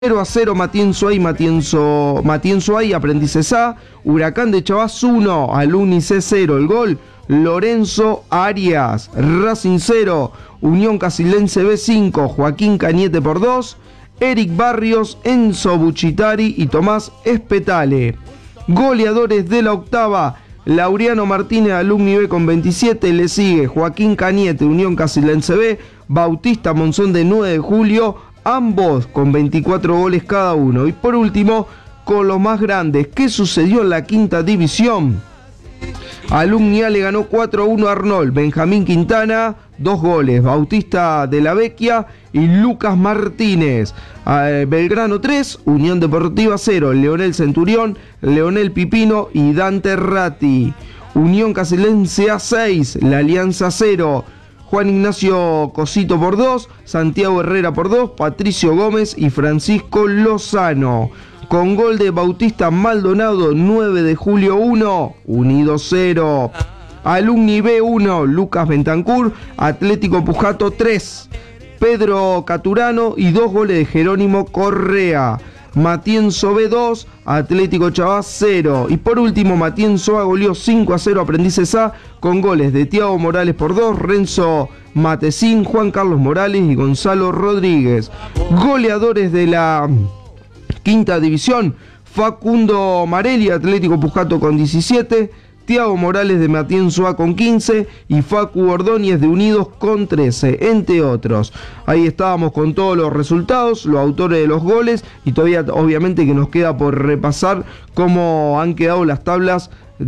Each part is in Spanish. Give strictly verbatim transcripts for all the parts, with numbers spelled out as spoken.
cero a cero Matienzo A y Matienzo, Matienzo A y Aprendices A. Huracán de Chavás uno, Alumni C cero. El gol, Lorenzo Arias. Racing cero, Unión Casildense B cinco, Joaquín Cañete por dos. Eric Barrios, Enzo Buchitari y Tomás Espetale. Goleadores de la octava, Laureano Martínez, Alumni B con veintisiete. Le sigue Joaquín Cañete, Unión Casildense B. Bautista Monzón de nueve de julio, ambos con veinticuatro goles cada uno. Y por último, con los más grandes, ¿qué sucedió en la quinta división? Alumni A le ganó cuatro a uno a Arnold. Benjamín Quintana, dos goles. Bautista de la Vecchia y Lucas Martínez. Belgrano tres, Unión Deportiva cero. Leonel Centurión, Leonel Pipino y Dante Ratti. Unión Casildense A seis, La Alianza cero. Juan Ignacio Cosito por dos, Santiago Herrera por dos, Patricio Gómez y Francisco Lozano. Con gol de Bautista Maldonado, nueve de julio uno, Unido cero. Alumni B uno, Lucas Bentancur, Atlético Pujato tres. Pedro Caturano y dos goles de Jerónimo Correa. Matienzo B dos, Atlético Chavás cero. Y por último, Matienzo A goleó cinco a cero Aprendices A con goles de Tiago Morales por dos, Renzo Matecín, Juan Carlos Morales y Gonzalo Rodríguez. Goleadores de la quinta división, Facundo Marelli, Atlético Pujato con diecisiete, Tiago Morales de Matienzo A con quince y Facu Ordóñez de Unidos con trece, entre otros. Ahí estábamos con todos los resultados, los autores de los goles y todavía obviamente que nos queda por repasar cómo han quedado las tablas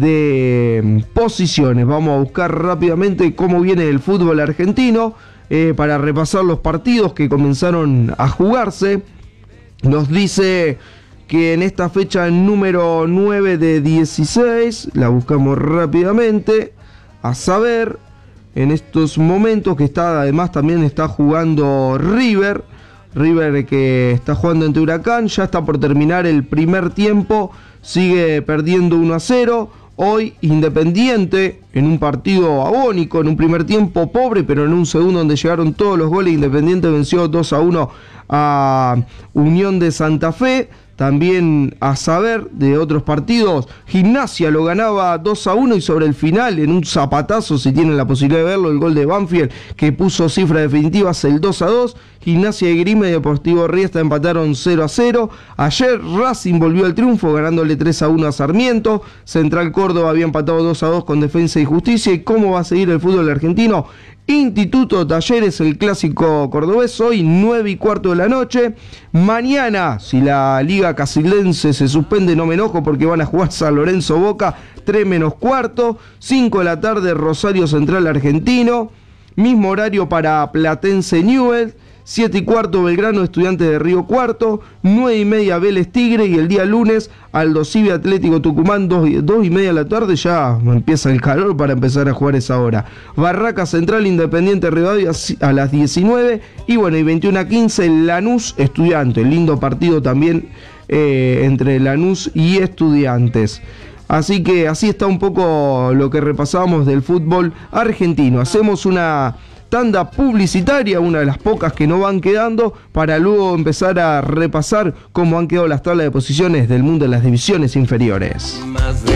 de posiciones. Vamos a buscar rápidamente cómo viene el fútbol argentino eh, para repasar los partidos que comenzaron a jugarse. Nos dice que en esta fecha número nueve de dieciséis, la buscamos rápidamente, a saber, en estos momentos que está, además también está jugando River, River que está jugando ante Huracán, ya está por terminar el primer tiempo, sigue perdiendo uno a cero, hoy Independiente en un partido agónico, en un primer tiempo pobre, pero en un segundo donde llegaron todos los goles, Independiente venció dos a uno a Unión de Santa Fe. También a saber de otros partidos, Gimnasia lo ganaba dos a uno y sobre el final, en un zapatazo, si tienen la posibilidad de verlo, el gol de Banfield que puso cifras definitivas, el dos a dos. Gimnasia de Grima y Deportivo Riestra empataron cero a cero. Ayer Racing volvió al triunfo ganándole tres a uno a Sarmiento. Central Córdoba había empatado dos a dos con Defensa y Justicia. ¿Y cómo va a seguir el fútbol argentino? Instituto Talleres, el clásico cordobés, hoy nueve y cuarto de la noche. Mañana, si la Liga Casildense se suspende, no me enojo porque van a jugar San Lorenzo Boca, tres menos cuarto. cinco de la tarde, Rosario Central Argentino. Mismo horario para Platense Newell's. siete y cuarto, Belgrano Estudiantes de Río Cuarto. nueve y media, Vélez Tigre. Y el día lunes, Aldosivi Atlético Tucumán, dos y media de la tarde. Ya empieza el calor para empezar a jugar esa hora. Barraca Central Independiente Rivadavia a las diecinueve. Y bueno, y veintiuno a quince, Lanús Estudiantes. Lindo partido también eh, entre Lanús y Estudiantes. Así que así está un poco lo que repasamos del fútbol argentino. Hacemos una tanda publicitaria, una de las pocas que no van quedando, para luego empezar a repasar cómo han quedado las tablas de posiciones del mundo en las divisiones inferiores.